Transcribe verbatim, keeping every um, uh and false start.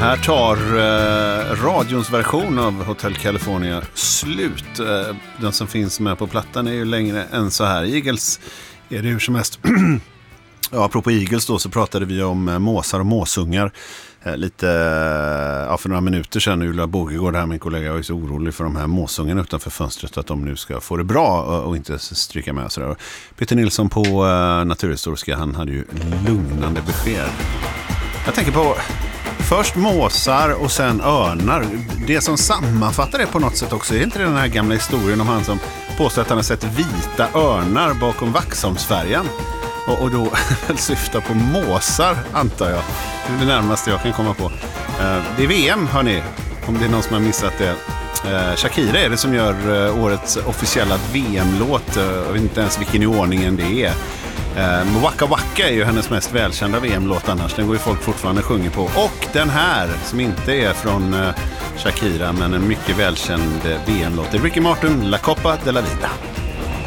Här tar eh, radions version av Hotel California slut. Eh, den som finns med på plattan är ju längre än så här. Eagles är det hur som helst. Ja, apropå Eagles då så pratade vi om eh, måsar och måsungar. Eh, lite, eh, ja, för några minuter sedan. Ulla Bogegård här, min kollega, var ju så orolig för de här måsungarna utanför fönstret. Att de nu ska få det bra och, och inte stryka med. Sådär. Peter Nilsson på eh, Naturhistoriska, han hade ju lugnande besked. Jag tänker på... Först måsar och sen örnar. Det som sammanfattar det på något sätt också är inte det den här gamla historien om han som påstår att han har sett vita örnar bakom Vaxholmsfärjan. Och, och då syftar på måsar, antar jag. Det är det närmaste jag kan komma på. Uh, det är V M, hörni, om det är någon som har missat det. Uh, Shakira är det som gör uh, årets officiella V M-låt. Uh, jag vet inte ens vilken i ordningen det är. Uh, Waka Waka är ju hennes mest välkända V M-låt annars. Den går ju folk fortfarande sjunger på. Och den här, som inte är från uh, Shakira, men en mycket välkänd uh, V M-låt. Det är Ricky Martin, La Copa de la Vida.